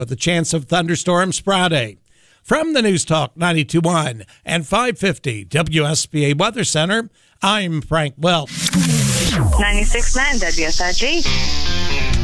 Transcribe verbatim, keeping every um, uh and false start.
with a chance of thunderstorms Friday. From the News Talk ninety-two point one and five fifty W S B A Weather Center, I'm Frank Welch. ninety-six point nine W S I G.